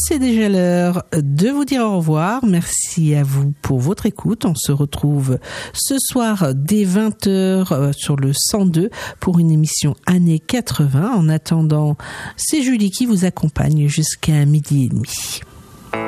c'est déjà l'heure de vous dire au revoir. Merci à vous pour votre écoute. On se retrouve ce soir dès 20h sur le 102 pour une émission années 80. En attendant, c'est Julie qui vous accompagne jusqu'à 12h30.